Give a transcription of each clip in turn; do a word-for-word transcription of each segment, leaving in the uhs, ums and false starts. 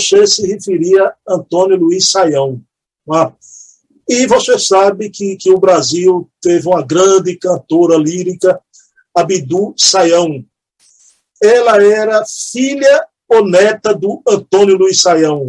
você se referia a Antônio Luiz Saião. Tá? E você sabe que, que o Brasil teve uma grande cantora lírica, Abdu Saião. Ela era filha ou neta do Antônio Luiz Saião?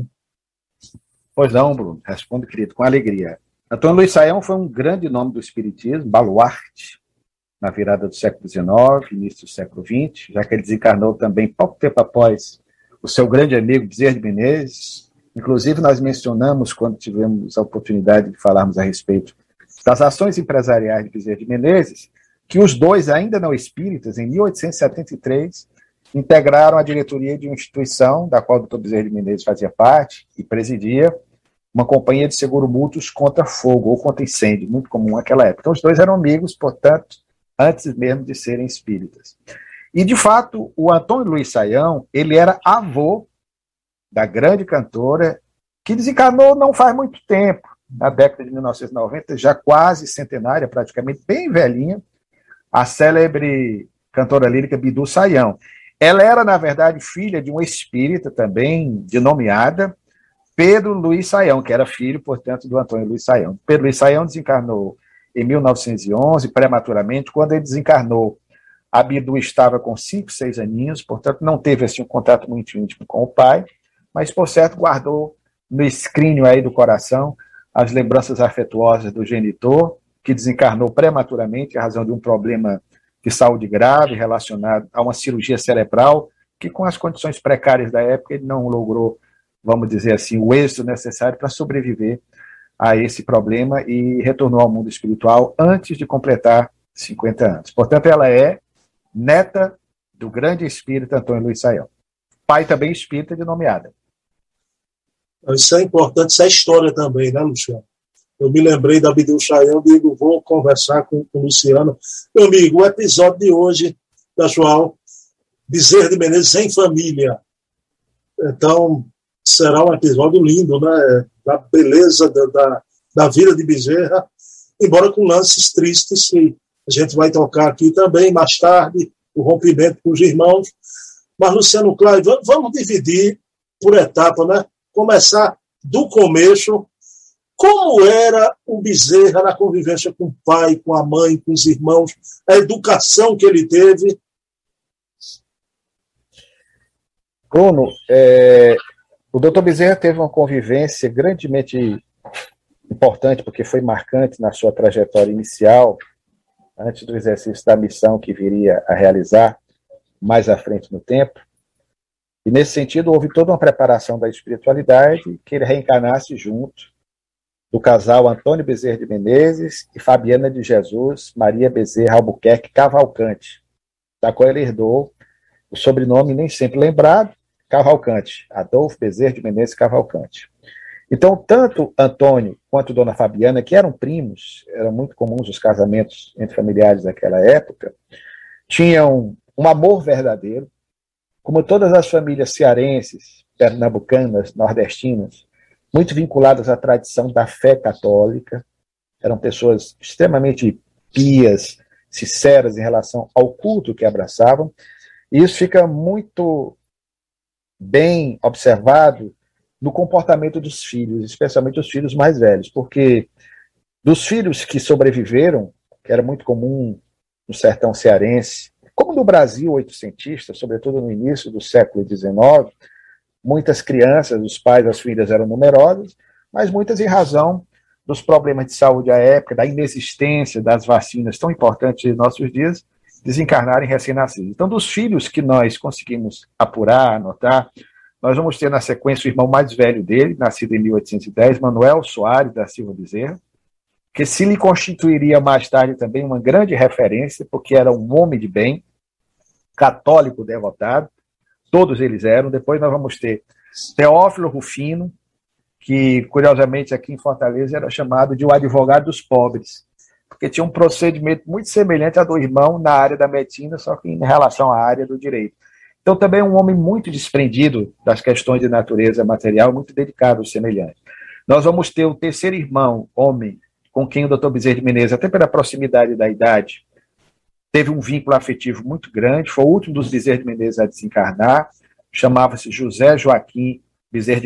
Pois não, Bruno. Respondo, querido, com alegria. Antônio Luiz Saião foi um grande nome do espiritismo, baluarte, na virada do século dezenove, início do século vinte, já que ele desencarnou também pouco tempo após o seu grande amigo Bezerra de Menezes. Inclusive, nós mencionamos, quando tivemos a oportunidade de falarmos a respeito das ações empresariais de Bezerra de Menezes, que os dois, ainda não espíritas, em mil oitocentos e setenta e três, integraram a diretoria de uma instituição da qual o doutor Bezerra de Menezes fazia parte e presidia, uma companhia de seguro mútuos contra fogo ou contra incêndio, muito comum naquela época. Então, os dois eram amigos, portanto, antes mesmo de serem espíritas. E, de fato, o Antônio Luiz Saião, ele era avô da grande cantora, que desencarnou não faz muito tempo, na década de mil novecentos e noventa, já quase centenária, praticamente bem velhinha, a célebre cantora lírica Bidu Saião. Ela era, na verdade, filha de uma espírita também denominada Pedro Luiz Saião, que era filho, portanto, do Antônio Luiz Saião. Pedro Luiz Saião desencarnou em mil novecentos e onze, prematuramente. Quando ele desencarnou, a Bidu estava com cinco, seis aninhos, portanto, não teve assim, um contato muito íntimo com o pai, mas, por certo, guardou no escrínio aí do coração as lembranças afetuosas do genitor, que desencarnou prematuramente, em razão de um problema de saúde grave relacionado a uma cirurgia cerebral, que, com as condições precárias da época, ele não logrou, vamos dizer assim, o êxito necessário para sobreviver a esse problema e retornou ao mundo espiritual antes de completar cinquenta anos. Portanto, ela é neta do grande espírita Antônio Luiz Saião. Pai também espírita de nomeada. Isso é importante, isso é história também, né, Luciano? Eu me lembrei da Abdu Saião, digo, vou conversar com, com o Luciano. Meu amigo, o episódio de hoje, pessoal, Bezerra de Menezes em família. Então, será um episódio lindo, né? Da beleza da, da, da vida de Bezerra, embora com lances tristes que a gente vai tocar aqui também mais tarde, o rompimento com os irmãos. Mas, Luciano Cláudio, vamos dividir por etapa, né? Começar do começo. Como era o Bezerra na convivência com o pai, com a mãe, com os irmãos, a educação que ele teve? Bruno, é, o doutor Bezerra teve uma convivência grandemente importante, porque foi marcante na sua trajetória inicial, antes do exercício da missão que viria a realizar mais à frente no tempo. E, nesse sentido, houve toda uma preparação da espiritualidade que ele reencarnasse junto do casal Antônio Bezerra de Menezes e Fabiana de Jesus Maria Bezerra Albuquerque Cavalcante, da qual ele herdou o sobrenome nem sempre lembrado, Cavalcante, Adolfo Bezerra de Menezes Cavalcante. Então, tanto Antônio quanto Dona Fabiana, que eram primos, eram muito comuns os casamentos entre familiares daquela época, tinham um amor verdadeiro, como todas as famílias cearenses, pernambucanas, nordestinas, muito vinculadas à tradição da fé católica, eram pessoas extremamente pias, sinceras em relação ao culto que abraçavam, e isso fica muito bem observado no comportamento dos filhos, especialmente os filhos mais velhos, porque dos filhos que sobreviveram, que era muito comum no sertão cearense, como no Brasil oitocentista, sobretudo no início do século dezenove, muitas crianças, os pais, as filhas eram numerosos, mas muitas em razão dos problemas de saúde à época, da inexistência das vacinas tão importantes em nossos dias, desencarnarem recém-nascidos. Então, dos filhos que nós conseguimos apurar, anotar, nós vamos ter na sequência o irmão mais velho dele, nascido em mil oitocentos e dez, Manuel Soares da Silva Bezerra, que se lhe constituiria mais tarde também uma grande referência, porque era um homem de bem, católico devotado, todos eles eram. Depois nós vamos ter Teófilo Rufino, que curiosamente aqui em Fortaleza era chamado de o advogado dos pobres, porque tinha um procedimento muito semelhante ao do irmão na área da medicina, só que em relação à área do direito. Então também é um homem muito desprendido das questões de natureza material, muito dedicado ao semelhante. Nós vamos ter o terceiro irmão, homem, com quem o doutor Bezerra de Menezes, até pela proximidade da idade, teve um vínculo afetivo muito grande, foi o último dos Bezerra de Menezes a desencarnar, chamava-se José Joaquim Bezerra de